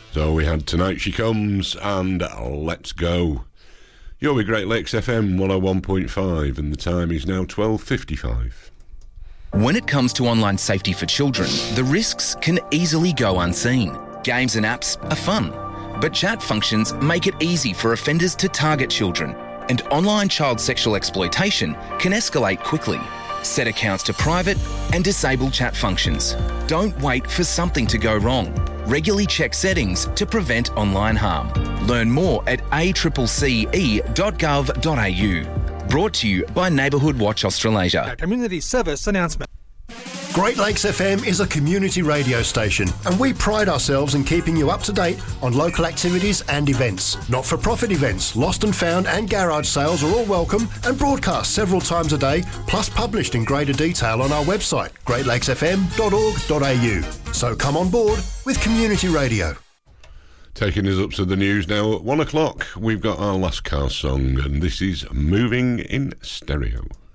So we had Tonight She Comes and Let's Go. You're with Great Lakes FM 101.5 and the time is now 12:55. When it comes to online safety for children, the risks can easily go unseen. Games and apps are fun, but chat functions make it easy for offenders to target children, and online child sexual exploitation can escalate quickly. Set accounts to private and disable chat functions. Don't wait for something to go wrong. Regularly check settings to prevent online harm. Learn more at accce.gov.au. Brought to you by Neighbourhood Watch Australasia. A community service announcement. Great Lakes FM is a community radio station, and we pride ourselves in keeping you up to date on local activities and events. Not-for-profit events, lost and found and garage sales are all welcome and broadcast several times a day, plus published in greater detail on our website, greatlakesfm.org.au. So come on board with community radio. Taking us up to the news now at 1 o'clock, we've got our last car song, and this is Moving in Stereo.